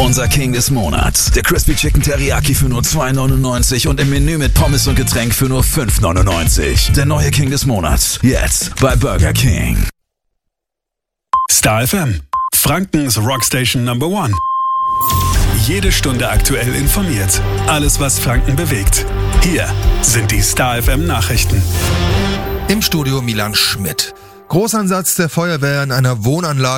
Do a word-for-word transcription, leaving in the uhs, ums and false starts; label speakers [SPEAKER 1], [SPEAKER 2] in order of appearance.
[SPEAKER 1] Unser King des Monats. Der Crispy Chicken Teriyaki für nur zwei neunundneunzig und im Menü mit Pommes und Getränk für nur fünf neunundneunzig. Der neue King des Monats. Jetzt bei Burger King.
[SPEAKER 2] Star F M. Frankens Rockstation Number One. Jede Stunde aktuell informiert. Alles, was Franken bewegt. Hier sind die Star F M Nachrichten.
[SPEAKER 3] Im Studio Milan Schmidt. Großeinsatz der Feuerwehr in einer Wohnanlage